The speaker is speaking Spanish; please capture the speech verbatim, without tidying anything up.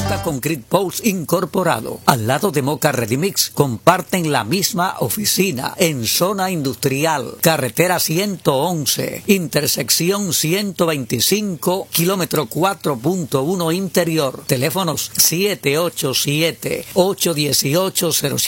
Moca Concrete Post Incorporado, al lado de Moca Ready Mix, comparten la misma oficina en zona industrial, carretera ciento once, intersección ciento veinticinco, kilómetro cuatro punto uno interior. Teléfonos siete ocho siete, ocho uno ocho, cero